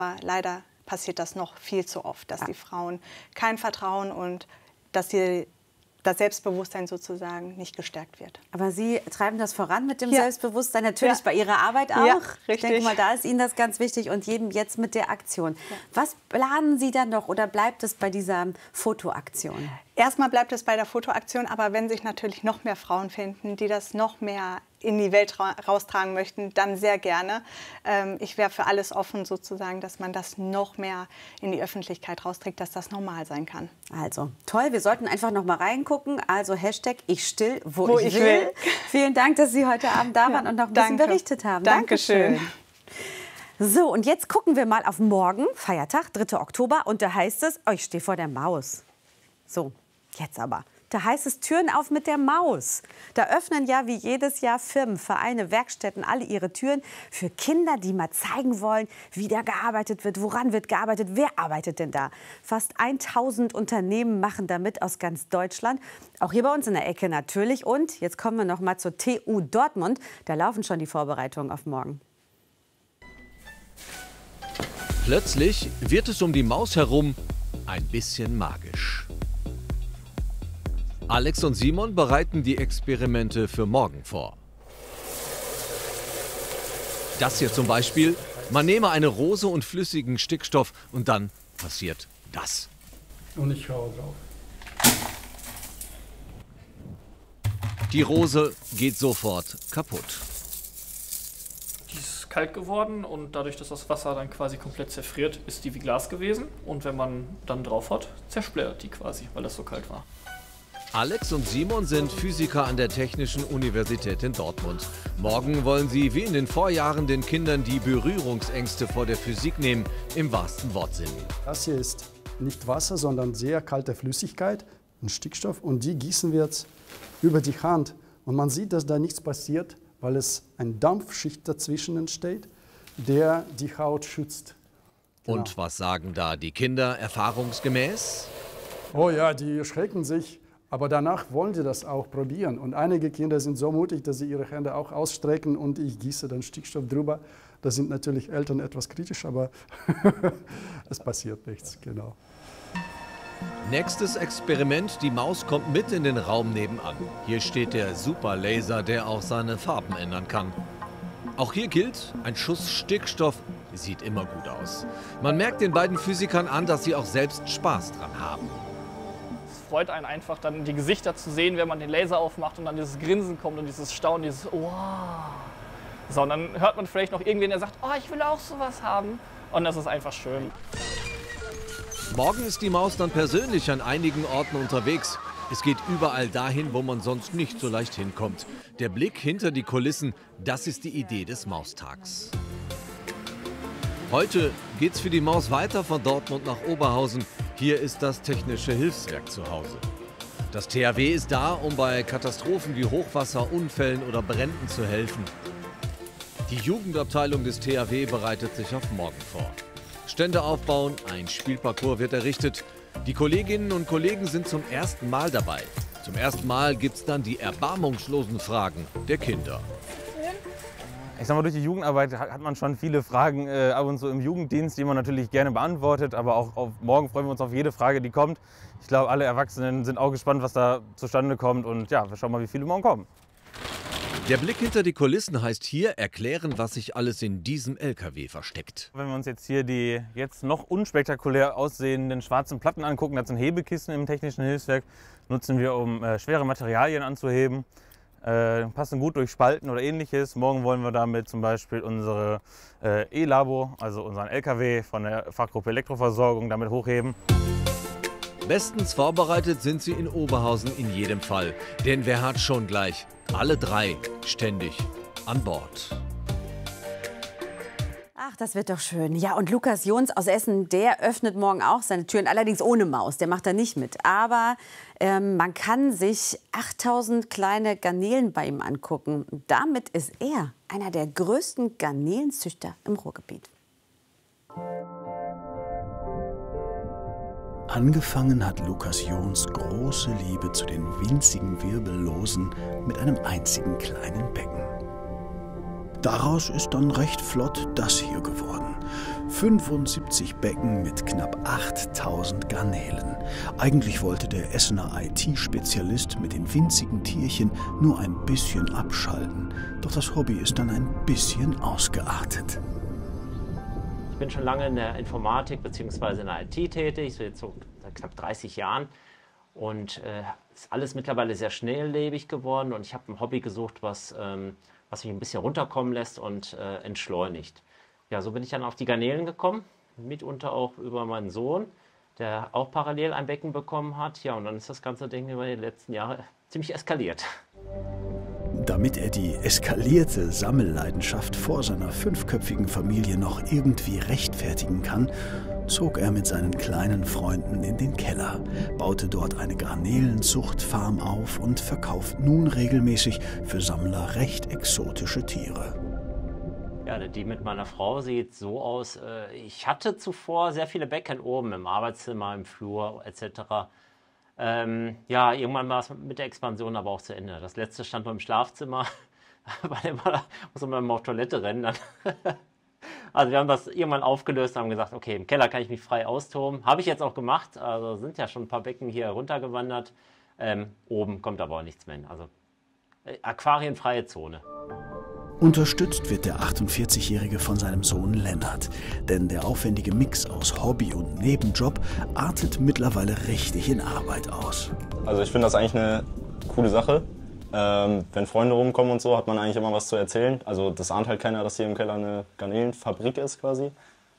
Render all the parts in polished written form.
Aber leider passiert das noch viel zu oft, dass die Frauen kein Vertrauen und dass das Selbstbewusstsein sozusagen nicht gestärkt wird. Aber Sie treiben das voran mit dem Selbstbewusstsein, natürlich bei Ihrer Arbeit auch. Ja, ich denke mal, da ist Ihnen das ganz wichtig und jedem jetzt mit der Aktion. Ja. Was planen Sie dann noch oder bleibt es bei dieser Fotoaktion? Erstmal bleibt es bei der Fotoaktion, aber wenn sich natürlich noch mehr Frauen finden, die das noch mehr in die Welt raustragen möchten, dann sehr gerne. Ich wäre für alles offen sozusagen, dass man das noch mehr in die Öffentlichkeit rausträgt, dass das normal sein kann. Also toll, wir sollten einfach noch mal reingucken. Also Hashtag ich still, wo ich will. Vielen Dank, dass Sie heute Abend da waren und noch ein bisschen berichtet haben. Dankeschön. So, und jetzt gucken wir mal auf morgen, Feiertag, 3. Oktober. Und da heißt es, ich stehe vor der Maus. So, jetzt aber. Da heißt es Türen auf mit der Maus. Da öffnen ja wie jedes Jahr Firmen, Vereine, Werkstätten alle ihre Türen für Kinder, die mal zeigen wollen, wie da gearbeitet wird, woran wird gearbeitet, wer arbeitet denn da. Fast 1000 Unternehmen machen da mit aus ganz Deutschland, auch hier bei uns in der Ecke natürlich. Und jetzt kommen wir noch mal zur TU Dortmund. Da laufen schon die Vorbereitungen auf morgen. Plötzlich wird es um die Maus herum ein bisschen magisch. Alex und Simon bereiten die Experimente für morgen vor. Das hier zum Beispiel, man nehme eine Rose und flüssigen Stickstoff und dann passiert das. Und ich schaue drauf. Die Rose geht sofort kaputt. Die ist kalt geworden und dadurch, dass das Wasser dann quasi komplett zerfriert, ist die wie Glas gewesen. Und wenn man dann drauf hat, zersplittert die quasi, weil das so kalt war. Alex und Simon sind Physiker an der Technischen Universität in Dortmund. Morgen wollen sie wie in den Vorjahren den Kindern die Berührungsängste vor der Physik nehmen, im wahrsten Wortsinn. Das hier ist nicht Wasser, sondern sehr kalte Flüssigkeit, ein Stickstoff, und die gießen wir jetzt über die Hand. Und man sieht, dass da nichts passiert, weil es eine Dampfschicht dazwischen entsteht, der die Haut schützt. Genau. Und was sagen da die Kinder erfahrungsgemäß? Oh ja, die erschrecken sich. Aber danach wollen sie das auch probieren. Und einige Kinder sind so mutig, dass sie ihre Hände auch ausstrecken und ich gieße dann Stickstoff drüber. Da sind natürlich Eltern etwas kritisch, aber es passiert nichts, genau. Nächstes Experiment, die Maus kommt mit in den Raum nebenan. Hier steht der Superlaser, der auch seine Farben ändern kann. Auch hier gilt, ein Schuss Stickstoff sieht immer gut aus. Man merkt den beiden Physikern an, dass sie auch selbst Spaß dran haben. Freut einen einfach, dann die Gesichter zu sehen, wenn man den Laser aufmacht und dann dieses Grinsen kommt und dieses Staunen, dieses wow. So, und dann hört man vielleicht noch irgendwen, der sagt, oh, ich will auch sowas haben. Und das ist einfach schön. Morgen ist die Maus dann persönlich an einigen Orten unterwegs. Es geht überall dahin, wo man sonst nicht so leicht hinkommt. Der Blick hinter die Kulissen, das ist die Idee des Maustags. Heute geht's für die Maus weiter von Dortmund nach Oberhausen. Hier ist das Technische Hilfswerk zu Hause. Das THW ist da, um bei Katastrophen wie Hochwasser, Unfällen oder Bränden zu helfen. Die Jugendabteilung des THW bereitet sich auf morgen vor. Stände aufbauen, ein Spielparcours wird errichtet. Die Kolleginnen und Kollegen sind zum ersten Mal dabei. Zum ersten Mal gibt's dann die erbarmungslosen Fragen der Kinder. Ich sag mal, durch die Jugendarbeit hat man schon viele Fragen ab und zu im Jugenddienst, die man natürlich gerne beantwortet. Aber auch auf morgen freuen wir uns auf jede Frage, die kommt. Ich glaube, alle Erwachsenen sind auch gespannt, was da zustande kommt. Und ja, wir schauen mal, wie viele morgen kommen. Der Blick hinter die Kulissen heißt hier erklären, was sich alles in diesem LKW versteckt. Wenn wir uns jetzt hier die jetzt noch unspektakulär aussehenden schwarzen Platten angucken, das sind Hebekissen im Technischen Hilfswerk, nutzen wir, um schwere Materialien anzuheben. Passen gut durch Spalten oder ähnliches. Morgen wollen wir damit zum Beispiel unsere E-Labo, also unseren LKW von der Fachgruppe Elektroversorgung, damit hochheben. Bestens vorbereitet sind sie in Oberhausen in jedem Fall. Denn wer hat schon gleich alle drei ständig an Bord? Ach, das wird doch schön. Ja, und Lukas Jons aus Essen, der öffnet morgen auch seine Türen, allerdings ohne Maus, der macht da nicht mit. Aber man kann sich 8000 kleine Garnelen bei ihm angucken. Damit ist er einer der größten Garnelenzüchter im Ruhrgebiet. Angefangen hat Lukas Jons große Liebe zu den winzigen Wirbellosen mit einem einzigen kleinen Becken. Daraus ist dann recht flott das hier geworden. 75 Becken mit knapp 8000 Garnelen. Eigentlich wollte der Essener IT-Spezialist mit den winzigen Tierchen nur ein bisschen abschalten. Doch das Hobby ist dann ein bisschen ausgeartet. Ich bin schon lange in der Informatik bzw. in der IT tätig, so jetzt so seit knapp 30 Jahren. Und ist alles mittlerweile sehr schnelllebig geworden. Und ich habe ein Hobby gesucht, was mich ein bisschen runterkommen lässt und entschleunigt. Ja, so bin ich dann auf die Garnelen gekommen, mitunter auch über meinen Sohn, der auch parallel ein Becken bekommen hat. Ja, und dann ist das ganze Ding über die letzten Jahre ziemlich eskaliert. Damit er die eskalierte Sammelleidenschaft vor seiner 5-köpfigen Familie noch irgendwie rechtfertigen kann, zog er mit seinen kleinen Freunden in den Keller, baute dort eine Garnelenzuchtfarm auf und verkauft nun regelmäßig für Sammler recht exotische Tiere. Ja, die mit meiner Frau sieht so aus. Ich hatte zuvor sehr viele Becken oben im Arbeitszimmer, im Flur etc. Ja, irgendwann war es mit der Expansion aber auch zu Ende. Das letzte stand nur im Schlafzimmer, weil muss man mal auf Toilette rennen. Dann also wir haben das irgendwann aufgelöst, haben gesagt, okay, im Keller kann ich mich frei austoben. Habe ich jetzt auch gemacht, also sind ja schon ein paar Becken hier runtergewandert. Oben kommt aber auch nichts mehr hin. Also aquarienfreie Zone. Unterstützt wird der 48-Jährige von seinem Sohn Lennart. Denn der aufwendige Mix aus Hobby und Nebenjob artet mittlerweile richtig in Arbeit aus. Also ich finde das eigentlich eine coole Sache. Wenn Freunde rumkommen und so, hat man eigentlich immer was zu erzählen. Also das ahnt halt keiner, dass hier im Keller eine Garnelenfabrik ist quasi.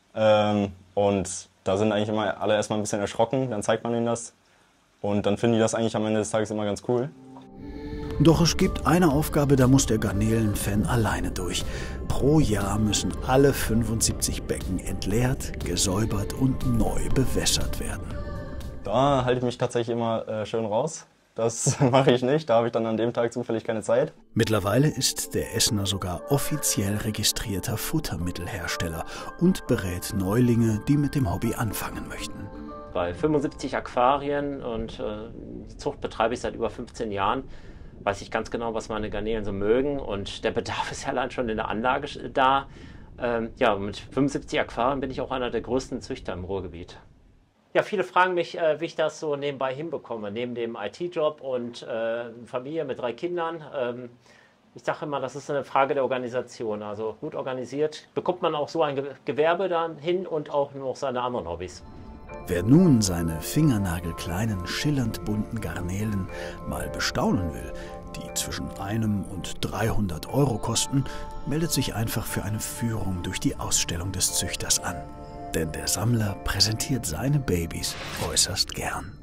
Und da sind eigentlich immer alle erstmal ein bisschen erschrocken, dann zeigt man ihnen das. Und dann finden die das eigentlich am Ende des Tages immer ganz cool. Doch es gibt eine Aufgabe, da muss der Garnelen-Fan alleine durch. Pro Jahr müssen alle 75 Becken entleert, gesäubert und neu bewässert werden. Da halte ich mich tatsächlich immer schön raus. Das mache ich nicht, da habe ich dann an dem Tag zufällig keine Zeit. Mittlerweile ist der Essener sogar offiziell registrierter Futtermittelhersteller und berät Neulinge, die mit dem Hobby anfangen möchten. Bei 75 Aquarien und die Zucht betreibe ich seit über 15 Jahren. Weiß ich ganz genau, was meine Garnelen so mögen und der Bedarf ist ja allein schon in der Anlage da. Ja, mit 75 Aquarien bin ich auch einer der größten Züchter im Ruhrgebiet. Ja, viele fragen mich, wie ich das so nebenbei hinbekomme, neben dem IT-Job und Familie mit 3 Kindern. Ich sage immer, das ist eine Frage der Organisation. Also gut organisiert bekommt man auch so ein Gewerbe dann hin und auch noch seine anderen Hobbys. Wer nun seine fingernagelkleinen, schillernd bunten Garnelen mal bestaunen will, die zwischen 1 und 300 € kosten, meldet sich einfach für eine Führung durch die Ausstellung des Züchters an. Denn der Sammler präsentiert seine Babys äußerst gern.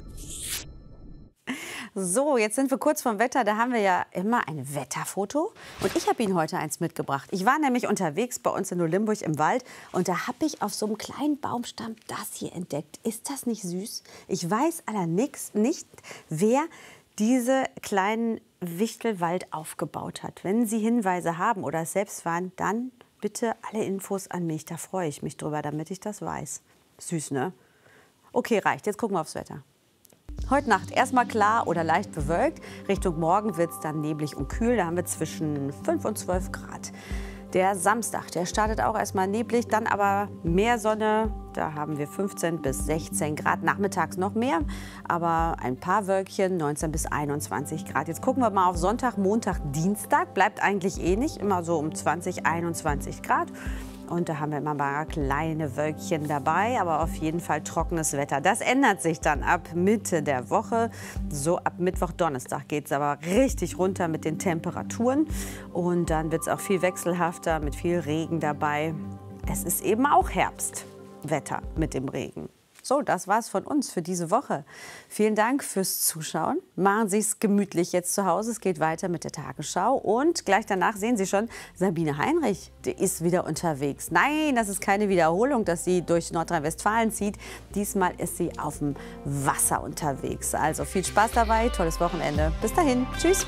So, jetzt sind wir kurz vom Wetter. Da haben wir ja immer ein Wetterfoto. Und ich habe Ihnen heute eins mitgebracht. Ich war nämlich unterwegs bei uns in Olimburg im Wald. Und da habe ich auf so einem kleinen Baumstamm das hier entdeckt. Ist das nicht süß? Ich weiß allerdings nicht, wer diese kleinen Wichtelwald aufgebaut hat. Wenn Sie Hinweise haben oder es selbst waren, dann bitte alle Infos an mich. Da freue ich mich drüber, damit ich das weiß. Süß, ne? Okay, reicht. Jetzt gucken wir aufs Wetter. Heute Nacht erstmal klar oder leicht bewölkt. Richtung Morgen wird es dann neblig und kühl. Da haben wir zwischen 5 und 12 Grad. Der Samstag, der startet auch erstmal neblig, dann aber mehr Sonne. Da haben wir 15 bis 16 Grad. Nachmittags noch mehr, aber ein paar Wölkchen, 19 bis 21 Grad. Jetzt gucken wir mal auf Sonntag, Montag, Dienstag. Bleibt eigentlich ähnlich, immer so um 20, 21 Grad. Und da haben wir immer mal kleine Wölkchen dabei, aber auf jeden Fall trockenes Wetter. Das ändert sich dann ab Mitte der Woche. So ab Mittwoch, Donnerstag geht es aber richtig runter mit den Temperaturen. Und dann wird es auch viel wechselhafter mit viel Regen dabei. Es ist eben auch Herbstwetter mit dem Regen. So, das war's von uns für diese Woche. Vielen Dank fürs Zuschauen. Machen Sie es gemütlich jetzt zu Hause. Es geht weiter mit der Tagesschau. Und gleich danach sehen Sie schon, Sabine Heinrich, die ist wieder unterwegs. Nein, das ist keine Wiederholung, dass sie durch Nordrhein-Westfalen zieht. Diesmal ist sie auf dem Wasser unterwegs. Also viel Spaß dabei, tolles Wochenende. Bis dahin, tschüss.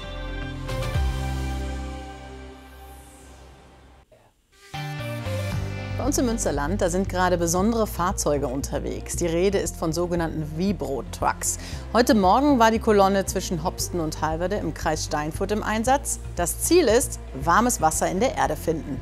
Bei uns im Münsterland, da sind gerade besondere Fahrzeuge unterwegs. Die Rede ist von sogenannten Vibro-Trucks. Heute Morgen war die Kolonne zwischen Hopsten und Halverde im Kreis Steinfurt im Einsatz. Das Ziel ist, warmes Wasser in der Erde finden.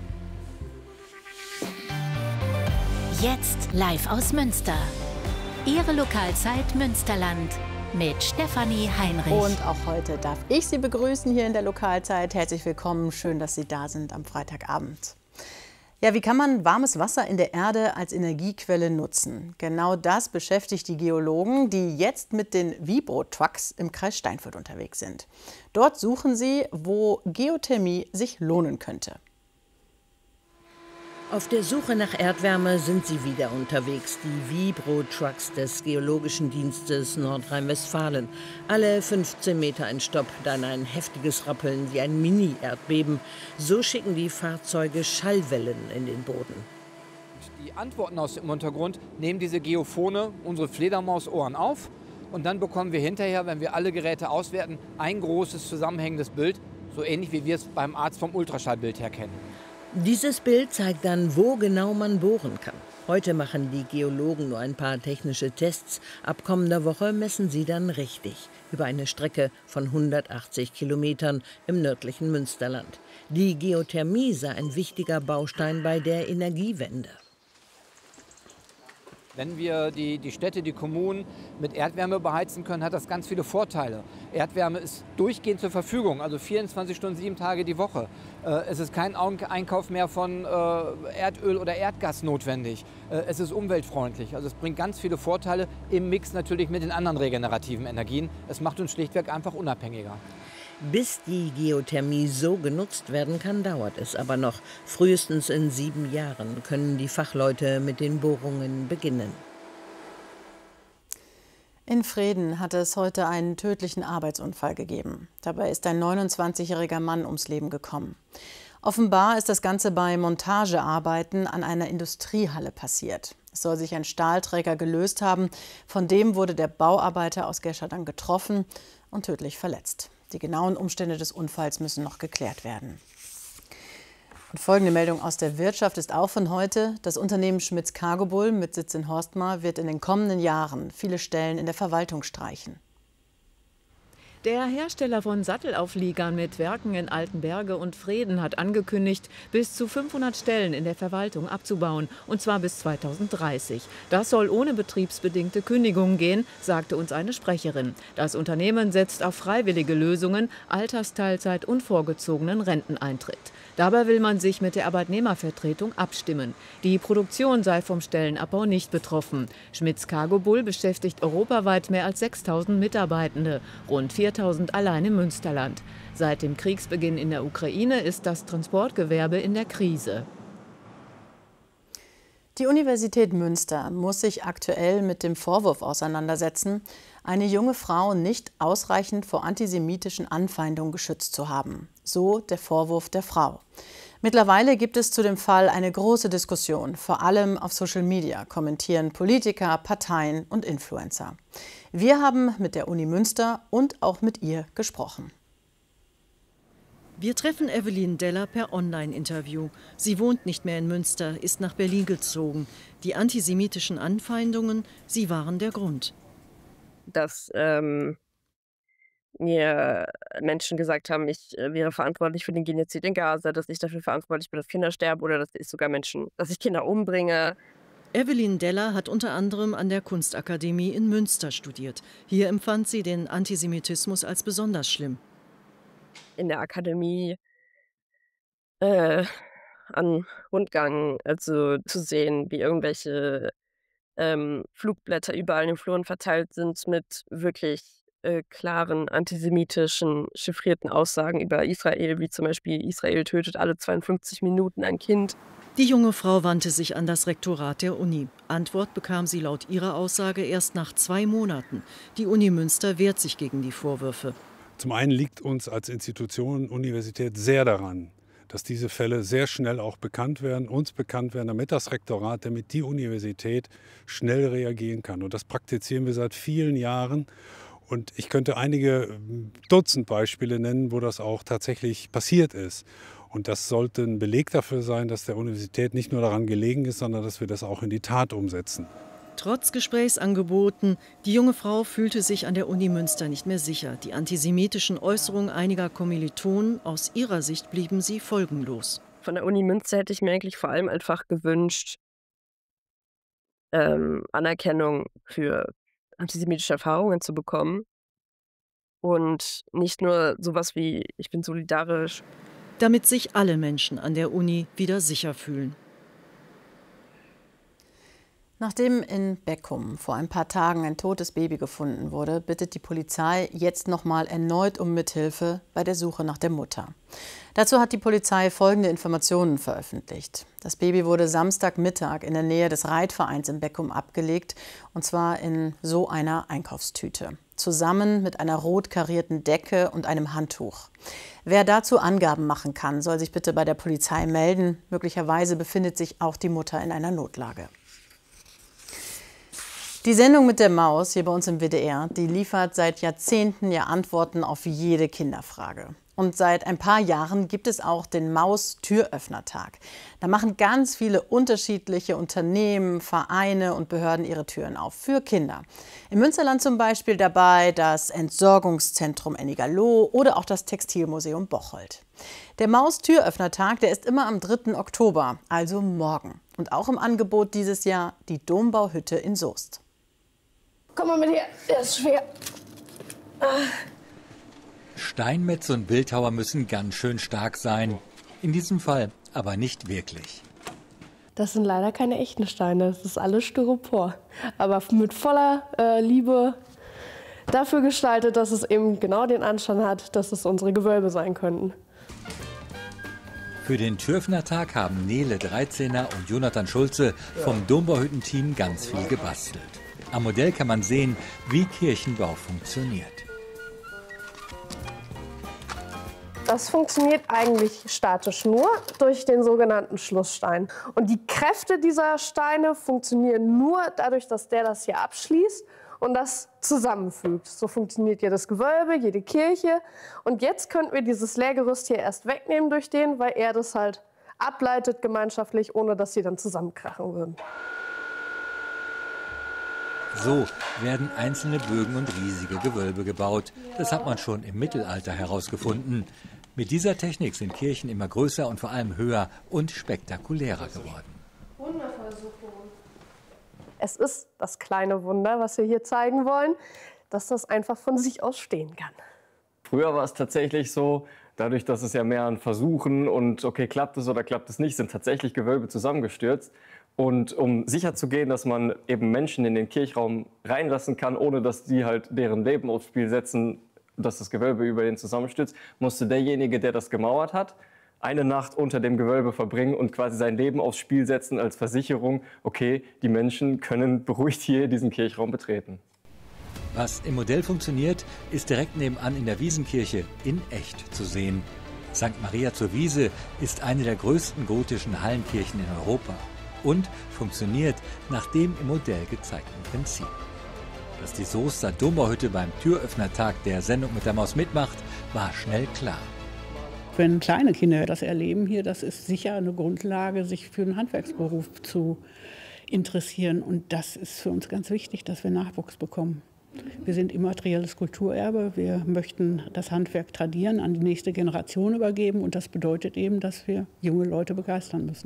Jetzt live aus Münster. Ihre Lokalzeit Münsterland mit Stefanie Heinrich. Und auch heute darf ich Sie begrüßen hier in der Lokalzeit. Herzlich willkommen, schön, dass Sie da sind am Freitagabend. Ja, wie kann man warmes Wasser in der Erde als Energiequelle nutzen? Genau das beschäftigt die Geologen, die jetzt mit den Vibro-Trucks im Kreis Steinfurt unterwegs sind. Dort suchen sie, wo Geothermie sich lohnen könnte. Auf der Suche nach Erdwärme sind sie wieder unterwegs, die Vibro-Trucks des Geologischen Dienstes Nordrhein-Westfalen. Alle 15 Meter ein Stopp, dann ein heftiges Rappeln wie ein Mini-Erdbeben. So schicken die Fahrzeuge Schallwellen in den Boden. Die Antworten aus dem Untergrund nehmen diese Geophone, unsere Fledermausohren auf. Und dann bekommen wir hinterher, wenn wir alle Geräte auswerten, ein großes zusammenhängendes Bild, so ähnlich wie wir es beim Arzt vom Ultraschallbild her kennen. Dieses Bild zeigt dann, wo genau man bohren kann. Heute machen die Geologen nur ein paar technische Tests. Ab kommender Woche messen sie dann richtig. Über eine Strecke von 180 Kilometern im nördlichen Münsterland. Die Geothermie sei ein wichtiger Baustein bei der Energiewende. Wenn wir die Städte, die Kommunen mit Erdwärme beheizen können, hat das ganz viele Vorteile. Erdwärme ist durchgehend zur Verfügung, also 24 Stunden, 7 Tage die Woche. Es ist kein Einkauf mehr von Erdöl oder Erdgas notwendig. Es ist umweltfreundlich, also es bringt ganz viele Vorteile im Mix natürlich mit den anderen regenerativen Energien. Es macht uns schlichtweg einfach unabhängiger. Bis die Geothermie so genutzt werden kann, dauert es aber noch. Frühestens in 7 Jahren können die Fachleute mit den Bohrungen beginnen. In Vreden hat es heute einen tödlichen Arbeitsunfall gegeben. Dabei ist ein 29-jähriger Mann ums Leben gekommen. Offenbar ist das Ganze bei Montagearbeiten an einer Industriehalle passiert. Es soll sich ein Stahlträger gelöst haben. Von dem wurde der Bauarbeiter aus Gescher getroffen und tödlich verletzt. Die genauen Umstände des Unfalls müssen noch geklärt werden. Und folgende Meldung aus der Wirtschaft ist auch von heute. Das Unternehmen Schmitz Cargobull mit Sitz in Horstmar wird in den kommenden Jahren viele Stellen in der Verwaltung streichen. Der Hersteller von Sattelaufliegern mit Werken in Altenberge und Vreden hat angekündigt, bis zu 500 Stellen in der Verwaltung abzubauen, und zwar bis 2030. Das soll ohne betriebsbedingte Kündigungen gehen, sagte uns eine Sprecherin. Das Unternehmen setzt auf freiwillige Lösungen, Altersteilzeit und vorgezogenen Renteneintritt. Dabei will man sich mit der Arbeitnehmervertretung abstimmen. Die Produktion sei vom Stellenabbau nicht betroffen. Schmitz Cargobull beschäftigt europaweit mehr als 6.000 Mitarbeitende, rund 4.000 allein im Münsterland. Seit dem Kriegsbeginn in der Ukraine ist das Transportgewerbe in der Krise. Die Universität Münster muss sich aktuell mit dem Vorwurf auseinandersetzen, eine junge Frau nicht ausreichend vor antisemitischen Anfeindungen geschützt zu haben. So der Vorwurf der Frau. Mittlerweile gibt es zu dem Fall eine große Diskussion, vor allem auf Social Media, kommentieren Politiker, Parteien und Influencer. Wir haben mit der Uni Münster und auch mit ihr gesprochen. Wir treffen Evelyn Deller per Online-Interview. Sie wohnt nicht mehr in Münster, ist nach Berlin gezogen. Die antisemitischen Anfeindungen, sie waren der Grund. Dass mir Menschen gesagt haben, ich wäre verantwortlich für den Genozid in Gaza, dass ich dafür verantwortlich bin, dass Kinder sterben oder dass ich Kinder umbringe. Evelyn Deller hat unter anderem an der Kunstakademie in Münster studiert. Hier empfand sie den Antisemitismus als besonders schlimm. In der Akademie an Rundgang, also zu sehen, wie irgendwelche Flugblätter überall in den Fluren verteilt sind mit wirklich klaren antisemitischen, chiffrierten Aussagen über Israel, wie zum Beispiel Israel tötet alle 52 Minuten ein Kind. Die junge Frau wandte sich an das Rektorat der Uni. Antwort bekam sie laut ihrer Aussage erst nach 2 Monaten. Die Uni Münster wehrt sich gegen die Vorwürfe. Zum einen liegt uns als Institution, Universität sehr daran, dass diese Fälle sehr schnell auch bekannt werden, damit das Rektorat, damit die Universität schnell reagieren kann. Und das praktizieren wir seit vielen Jahren. Und ich könnte einige Dutzend Beispiele nennen, wo das auch tatsächlich passiert ist. Und das sollte ein Beleg dafür sein, dass der Universität nicht nur daran gelegen ist, sondern dass wir das auch in die Tat umsetzen. Trotz Gesprächsangeboten, die junge Frau fühlte sich an der Uni Münster nicht mehr sicher. Die antisemitischen Äußerungen einiger Kommilitonen, aus ihrer Sicht blieben sie folgenlos. Von der Uni Münster hätte ich mir eigentlich vor allem einfach gewünscht, Anerkennung für antisemitische Erfahrungen zu bekommen. Und nicht nur sowas wie, ich bin solidarisch. Damit sich alle Menschen an der Uni wieder sicher fühlen. Nachdem in Beckum vor ein paar Tagen ein totes Baby gefunden wurde, bittet die Polizei jetzt nochmal erneut um Mithilfe bei der Suche nach der Mutter. Dazu hat die Polizei folgende Informationen veröffentlicht. Das Baby wurde Samstagmittag in der Nähe des Reitvereins in Beckum abgelegt, und zwar in so einer Einkaufstüte, zusammen mit einer rot karierten Decke und einem Handtuch. Wer dazu Angaben machen kann, soll sich bitte bei der Polizei melden. Möglicherweise befindet sich auch die Mutter in einer Notlage. Die Sendung mit der Maus hier bei uns im WDR, die liefert seit Jahrzehnten ja Antworten auf jede Kinderfrage. Und seit ein paar Jahren gibt es auch den Maus-Türöffnertag. Da machen ganz viele unterschiedliche Unternehmen, Vereine und Behörden ihre Türen auf für Kinder. Im Münsterland zum Beispiel dabei das Entsorgungszentrum Ennigerloh oder auch das Textilmuseum Bocholt. Der Maus-Türöffnertag, der ist immer am 3. Oktober, also morgen. Und auch im Angebot dieses Jahr die Dombauhütte in Soest. Komm mal mit her, der ist schwer. Steinmetz und Bildhauer müssen ganz schön stark sein. In diesem Fall aber nicht wirklich. Das sind leider keine echten Steine, das ist alles Styropor. Aber mit voller Liebe dafür gestaltet, dass es eben genau den Anschein hat, dass es unsere Gewölbe sein könnten. Für den Türöffnertag haben Nele Dreizehner und Jonathan Schulze vom Dombauhütten-Team ganz viel gebastelt. Am Modell kann man sehen, wie Kirchenbau funktioniert. Das funktioniert eigentlich statisch nur durch den sogenannten Schlussstein. Und die Kräfte dieser Steine funktionieren nur dadurch, dass der das hier abschließt und das zusammenfügt. So funktioniert jedes Gewölbe, jede Kirche. Und jetzt könnten wir dieses Lehrgerüst hier erst wegnehmen durch den, weil er das halt ableitet gemeinschaftlich, ohne dass sie dann zusammenkrachen würden. So werden einzelne Bögen und riesige Gewölbe gebaut. Das hat man schon im Mittelalter herausgefunden. Mit dieser Technik sind Kirchen immer größer und vor allem höher und spektakulärer geworden. Wundervoll, super. Es ist das kleine Wunder, was wir hier zeigen wollen, dass das einfach von sich aus stehen kann. Früher war es tatsächlich so, dadurch, dass es ja mehr an Versuchen und okay, klappt es oder klappt es nicht, sind tatsächlich Gewölbe zusammengestürzt. Und um sicherzugehen, dass man eben Menschen in den Kirchraum reinlassen kann, ohne dass die halt deren Leben aufs Spiel setzen, dass das Gewölbe über den zusammenstürzt, musste derjenige, der das gemauert hat, eine Nacht unter dem Gewölbe verbringen und quasi sein Leben aufs Spiel setzen als Versicherung, okay, die Menschen können beruhigt hier diesen Kirchraum betreten. Was im Modell funktioniert, ist direkt nebenan in der Wiesenkirche in echt zu sehen. St. Maria zur Wiese ist eine der größten gotischen Hallenkirchen in Europa und funktioniert nach dem im Modell gezeigten Prinzip. Dass die Soester Dombauhütte beim Türöffnertag der Sendung mit der Maus mitmacht, war schnell klar. Wenn kleine Kinder das erleben hier, das ist sicher eine Grundlage, sich für einen Handwerksberuf zu interessieren. Und das ist für uns ganz wichtig, dass wir Nachwuchs bekommen. Wir sind immaterielles Kulturerbe. Wir möchten das Handwerk tradieren, an die nächste Generation übergeben. Und das bedeutet eben, dass wir junge Leute begeistern müssen.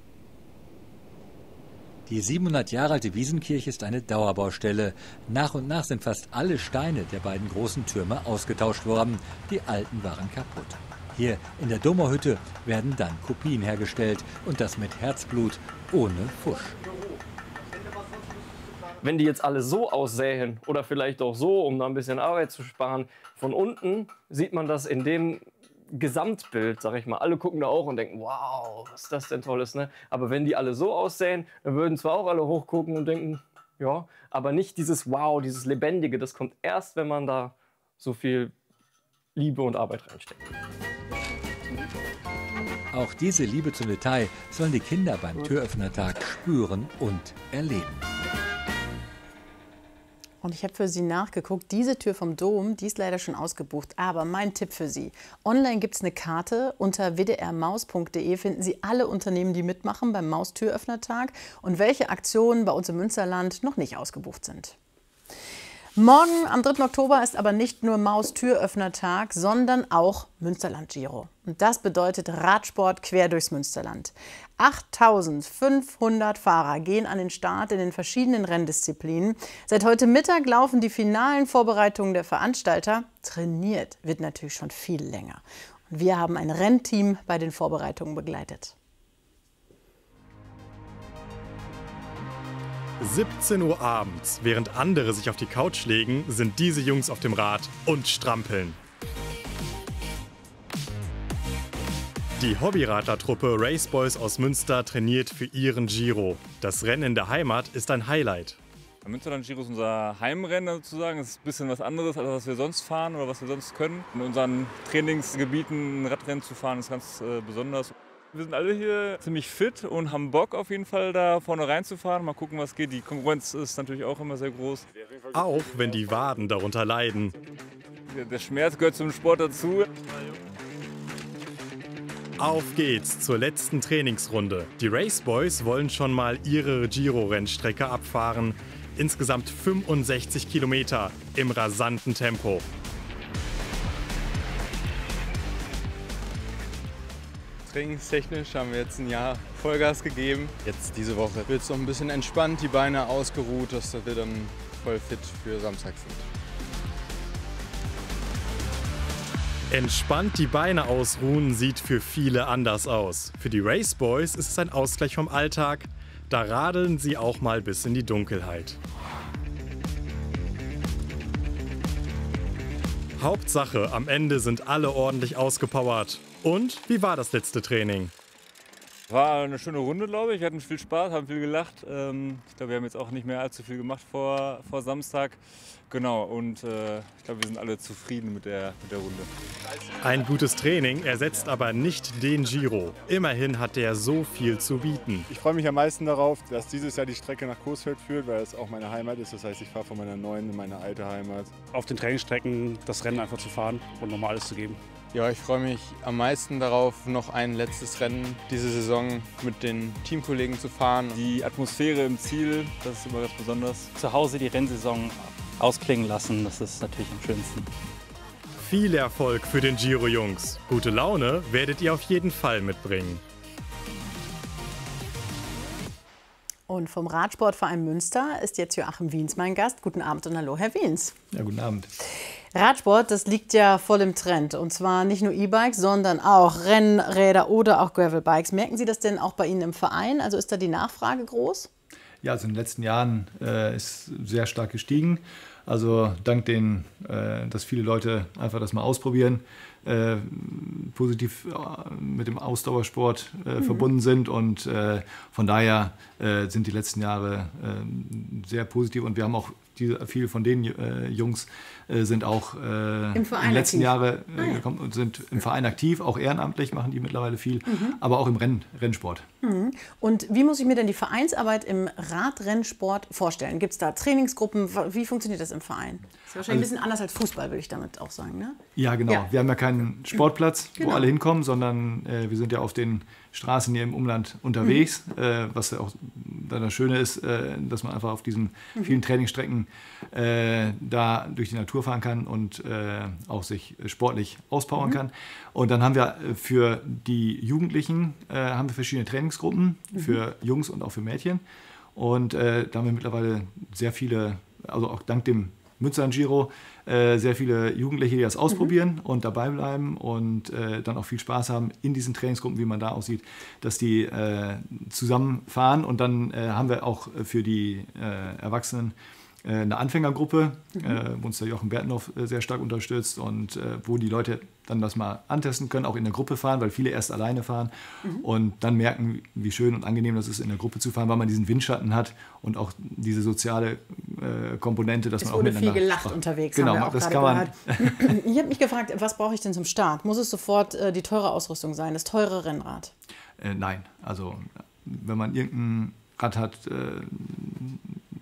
Die 700 Jahre alte Wiesenkirche ist eine Dauerbaustelle. Nach und nach sind fast alle Steine der beiden großen Türme ausgetauscht worden. Die alten waren kaputt. Hier in der Dombauhütte werden dann Kopien hergestellt und das mit Herzblut, ohne Fusch. Wenn die jetzt alle so aussähen oder vielleicht auch so, um da ein bisschen Arbeit zu sparen, von unten sieht man das in dem Gesamtbild, sag ich mal. Alle gucken da auch und denken, wow, was ist das denn Tolles, ne? Aber wenn die alle so aussehen, dann würden zwar auch alle hochgucken und denken, ja, aber nicht dieses Wow, dieses Lebendige, das kommt erst, wenn man da so viel Liebe und Arbeit reinsteckt. Auch diese Liebe zum Detail sollen die Kinder beim Türöffnertag spüren und erleben. Und ich habe für Sie nachgeguckt, diese Tür vom Dom, die ist leider schon ausgebucht. Aber mein Tipp für Sie, online gibt es eine Karte, unter wdrmaus.de finden Sie alle Unternehmen, die mitmachen beim Maustüröffnertag und welche Aktionen bei uns im Münsterland noch nicht ausgebucht sind. Morgen am 3. Oktober ist aber nicht nur Maustüröffnertag, sondern auch Münsterland-Giro. Und das bedeutet Radsport quer durchs Münsterland. 8.500 Fahrer gehen an den Start in den verschiedenen Renndisziplinen. Seit heute Mittag laufen die finalen Vorbereitungen der Veranstalter. Trainiert wird natürlich schon viel länger. Und wir haben ein Rennteam bei den Vorbereitungen begleitet. 17 Uhr abends, während andere sich auf die Couch legen, sind diese Jungs auf dem Rad und strampeln. Die Hobbyradlertruppe Race Boys aus Münster trainiert für ihren Giro. Das Rennen in der Heimat ist ein Highlight. Der Münsterland-Giro ist unser Heimrennen sozusagen. Es ist ein bisschen was anderes, als was wir sonst fahren oder was wir sonst können. In unseren Trainingsgebieten ein Radrennen zu fahren, ist ganz besonders. Wir sind alle hier ziemlich fit und haben Bock auf jeden Fall da vorne reinzufahren. Mal gucken, was geht. Die Konkurrenz ist natürlich auch immer sehr groß. Auch wenn die Waden darunter leiden. Der Schmerz gehört zum Sport dazu. Auf geht's zur letzten Trainingsrunde. Die Race Boys wollen schon mal ihre Giro-Rennstrecke abfahren. Insgesamt 65 Kilometer im rasanten Tempo. Trainingstechnisch haben wir jetzt ein Jahr Vollgas gegeben. Jetzt diese Woche wird es noch ein bisschen entspannt, die Beine ausgeruht, dass wir dann voll fit für Samstag sind. Entspannt die Beine ausruhen sieht für viele anders aus. Für die Race Boys ist es ein Ausgleich vom Alltag. Da radeln sie auch mal bis in die Dunkelheit. Hauptsache, am Ende sind alle ordentlich ausgepowert. Und wie war das letzte Training? War eine schöne Runde, glaube ich. Wir hatten viel Spaß, haben viel gelacht. Ich glaube, wir haben jetzt auch nicht mehr allzu viel gemacht vor Samstag. Genau, und ich glaube, wir sind alle zufrieden mit der Runde. Ein gutes Training ersetzt aber nicht den Giro. Immerhin hat er so viel zu bieten. Ich freue mich am meisten darauf, dass dieses Jahr die Strecke nach Coesfeld führt, weil es auch meine Heimat ist. Das heißt, ich fahre von meiner neuen in meine alte Heimat. Auf den Trainingsstrecken das Rennen einfach zu fahren und nochmal alles zu geben. Ja, ich freue mich am meisten darauf, noch ein letztes Rennen diese Saison mit den Teamkollegen zu fahren. Die Atmosphäre im Ziel, das ist immer ganz besonders. Zu Hause die Rennsaison ausklingen lassen, das ist natürlich am schönsten. Viel Erfolg für den Giro-Jungs. Gute Laune werdet ihr auf jeden Fall mitbringen. Und vom Radsportverein Münster ist jetzt Joachim Wiens mein Gast. Guten Abend und hallo, Herr Wiens. Ja, guten Abend. Radsport, das liegt ja voll im Trend. Und zwar nicht nur E-Bikes, sondern auch Rennräder oder auch Gravelbikes. Merken Sie das denn auch bei Ihnen im Verein? Also ist da die Nachfrage groß? Ja, also in den letzten Jahren ist sehr stark gestiegen. Also dank dass viele Leute einfach das mal ausprobieren, positiv mit dem Ausdauersport verbunden sind. Und von daher sind die letzten Jahre sehr positiv. Und wir haben auch viele von den Jungs sind auch in den letzten Jahren gekommen und sind im Verein aktiv, auch ehrenamtlich machen die mittlerweile viel, aber auch im Rennsport. Und wie muss ich mir denn die Vereinsarbeit im Radrennsport vorstellen? Gibt es da Trainingsgruppen? Wie funktioniert das im Verein? Das ist wahrscheinlich ein bisschen anders als Fußball, würde ich damit auch sagen, ne? Ja, genau. Ja. Wir haben ja keinen Sportplatz, genau, wo alle hinkommen, sondern wir sind ja auf den Straßen hier im Umland unterwegs, was ja auch dann das Schöne ist, dass man einfach auf diesen vielen Trainingsstrecken da durch die Natur fahren kann und auch sich sportlich auspowern kann. Und dann haben wir für die Jugendlichen haben wir verschiedene Trainingsgruppen für Jungs und auch für Mädchen. Und da haben wir mittlerweile sehr viele, also auch dank dem Münsterland-Giro, sehr viele Jugendliche, die das ausprobieren und dabei bleiben und dann auch viel Spaß haben in diesen Trainingsgruppen, wie man da aussieht, dass die zusammen fahren. Und dann haben wir auch für die Erwachsenen eine Anfängergruppe, wo uns der Jochen Bertenhoff sehr stark unterstützt und wo die Leute dann das mal antesten können, auch in der Gruppe fahren, weil viele erst alleine fahren und dann merken, wie schön und angenehm das ist, in der Gruppe zu fahren, weil man diesen Windschatten hat und auch diese soziale Komponente, dass man auch miteinander... Es wurde viel gelacht unterwegs, genau, haben wir auch das gerade gehört. Ich habe mich gefragt, was brauche ich denn zum Start? Muss es sofort die teure Ausrüstung sein, das teure Rennrad? Nein, also wenn man irgendein Rad hat,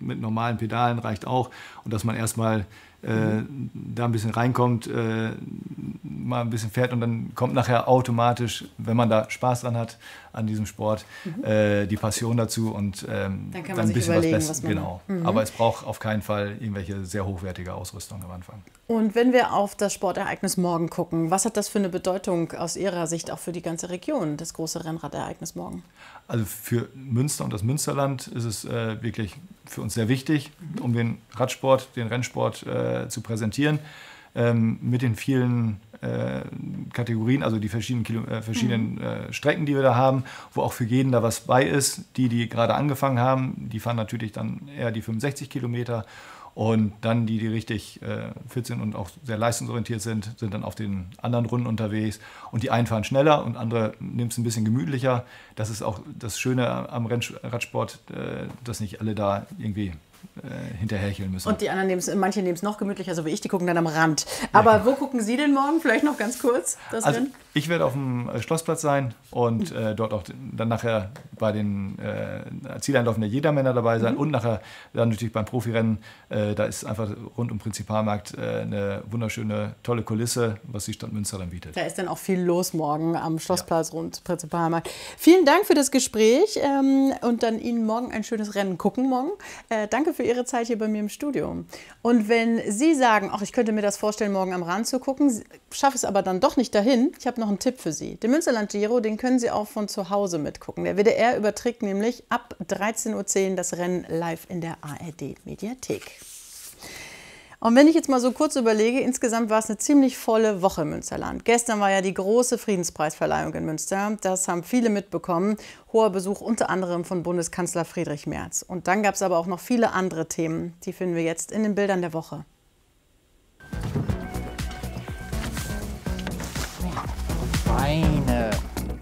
mit normalen Pedalen reicht auch. Und dass man erstmal da ein bisschen reinkommt, mal ein bisschen fährt und dann kommt nachher automatisch, wenn man da Spaß dran hat an diesem Sport, die Passion dazu und dann kann man ein sich bisschen überlegen, was was man genau. Aber es braucht auf keinen Fall irgendwelche sehr hochwertige Ausrüstung am Anfang. Und wenn wir auf das Sportereignis morgen gucken, was hat das für eine Bedeutung aus Ihrer Sicht auch für die ganze Region, das große Rennradereignis morgen? Also für Münster und das Münsterland ist es wirklich für uns sehr wichtig, um den Radsport, den Rennsport zu präsentieren. Mit den vielen Kategorien, also die verschiedenen Strecken, die wir da haben, wo auch für jeden da was bei ist. Die gerade angefangen haben, die fahren natürlich dann eher die 65 Kilometer. Und dann die richtig fit sind und auch sehr leistungsorientiert sind dann auf den anderen Runden unterwegs. Und die einen fahren schneller und andere nehmen es ein bisschen gemütlicher. Das ist auch das Schöne am Radsport, dass nicht alle da irgendwie hinterhercheln müssen. Und die anderen manche nehmen es noch gemütlicher, so wie ich, die gucken dann am Rand. Aber wo gucken Sie denn morgen? Vielleicht noch ganz kurz das Rennen? Ich werde auf dem Schlossplatz sein und dort auch dann nachher bei den Zieleinläufen der Jedermänner dabei sein und nachher dann natürlich beim Profirennen. Da ist einfach rund um Prinzipalmarkt eine wunderschöne, tolle Kulisse, was die Stadt Münster dann bietet. Da ist dann auch viel los morgen am Schlossplatz rund Prinzipalmarkt. Vielen Dank für das Gespräch und dann Ihnen morgen ein schönes Rennen gucken morgen. Danke für Ihre Zeit hier bei mir im Studio. Und wenn Sie sagen, ach, ich könnte mir das vorstellen, morgen am Rand zu gucken, schaffe es aber dann doch nicht dahin, ich habe noch einen Tipp für Sie. Den Münsterland Giro, den können Sie auch von zu Hause mitgucken. Der WDR überträgt nämlich ab 13:10 Uhr das Rennen live in der ARD-Mediathek. Und wenn ich jetzt mal so kurz überlege, insgesamt war es eine ziemlich volle Woche im Münsterland. Gestern war ja die große Friedenspreisverleihung in Münster. Das haben viele mitbekommen. Hoher Besuch unter anderem von Bundeskanzler Friedrich Merz. Und dann gab es aber auch noch viele andere Themen. Die finden wir jetzt in den Bildern der Woche. Weine.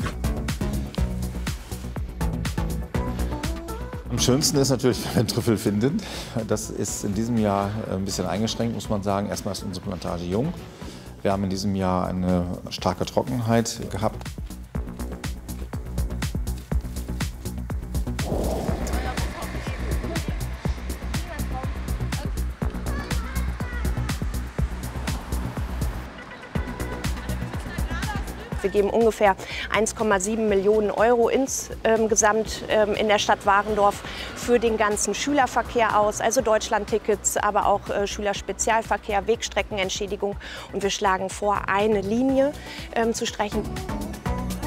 Am schönsten ist natürlich, wenn wir einen Trüffel finden. Das ist in diesem Jahr ein bisschen eingeschränkt, muss man sagen. Erstmal ist unsere Plantage jung. Wir haben in diesem Jahr eine starke Trockenheit gehabt. Wir geben ungefähr 1,7 Millionen Euro insgesamt in der Stadt Warendorf für den ganzen Schülerverkehr aus, also Deutschlandtickets, aber auch Schülerspezialverkehr, Wegstreckenentschädigung. Und wir schlagen vor, eine Linie zu streichen.